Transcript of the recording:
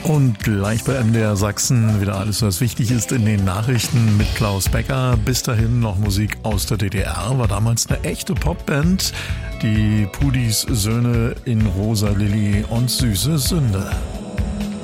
Und gleich bei MDR Sachsen wieder alles, was wichtig ist in den Nachrichten mit Klaus Becker. Bis dahin noch Musik aus der DDR, war damals eine echte Popband. Die Pudis Söhne in Rosa Lilly und Süße Sünde.